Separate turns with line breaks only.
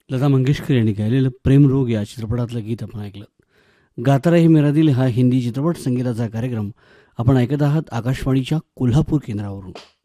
लता मंगेशकर यांनी गायलेलं प्रेमरोग या चित्रपटातलं गीत आपण ऐकलं. गाता रही मेरा दिल हा हिंदी चित्रपट संगीताचा कार्यक्रम आपण ऐकत आहात आकाशवाणीच्या कोल्हापूर केंद्रावरून.